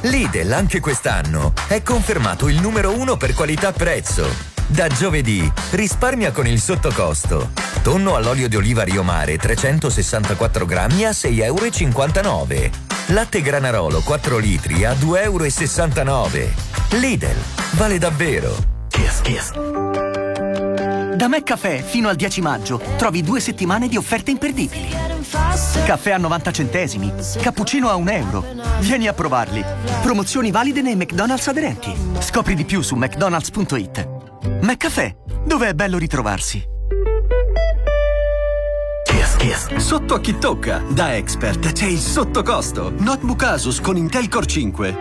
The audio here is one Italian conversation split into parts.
Lidl anche quest'anno è confermato il numero 1 per qualità-prezzo. Da giovedì risparmia con il sottocosto. Tonno all'olio di oliva Rio Mare 364 grammi a 6,59 €. Latte Granarolo 4 litri a 2,69 €. Lidl, vale davvero. Da McCaffè fino al 10 maggio trovi 2 settimane di offerte imperdibili. Caffè a 90 centesimi, cappuccino a €1. Vieni a provarli. Promozioni valide nei McDonald's aderenti. Scopri di più su mcdonalds.it. McCaffè, dove è bello ritrovarsi. Sotto a chi tocca. Da Expert c'è il sottocosto. Notebook Asus con Intel Core 5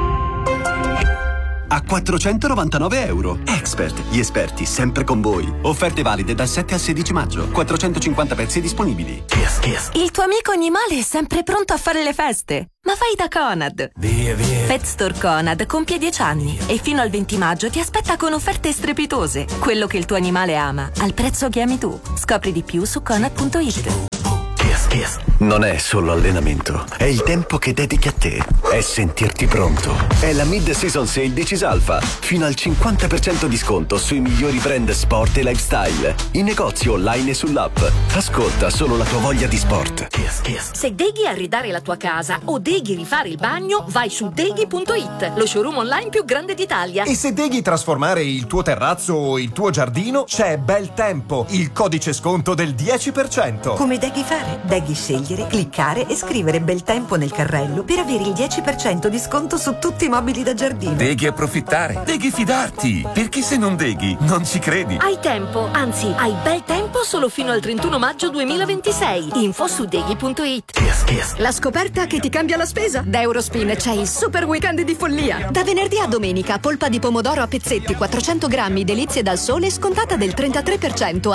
a €499. Expert, gli esperti sempre con voi. Offerte valide dal 7 al 16 maggio. 450 pezzi disponibili. Il tuo amico animale è sempre pronto a fare le feste. Ma vai da Conad. Via. Pet Store Conad compie 10 anni e fino al 20 maggio ti aspetta con offerte strepitose. Quello che il tuo animale ama, al prezzo che ami tu. Scopri di più su Conad.it. Non è solo allenamento, è il tempo che dedichi a te, è sentirti pronto. È la Mid-Season Sale di Cisalfa, fino al 50% di sconto sui migliori brand sport e lifestyle, in negozio online e sull'app. Ascolta solo la tua voglia di sport. Se deghi arredare la tua casa o deghi rifare il bagno, vai su deghi.it, lo showroom online più grande d'Italia. E se deghi trasformare il tuo terrazzo o il tuo giardino, c'è Bel Tempo, il codice sconto del 10%. Come deghi fare? Deghi scegliere, cliccare e scrivere Bel Tempo nel carrello per avere il 10% di sconto su tutti i mobili da giardino. Deghi approfittare, deghi fidarti, perché se non deghi non ci credi. Hai tempo, anzi hai bel tempo solo fino al 31 maggio 2026. Info su deghi.it. La scoperta che ti cambia la spesa? Da Eurospin c'è il super weekend di follia. Da venerdì a domenica polpa di pomodoro a pezzetti 400 grammi delizie dal sole scontata del 33%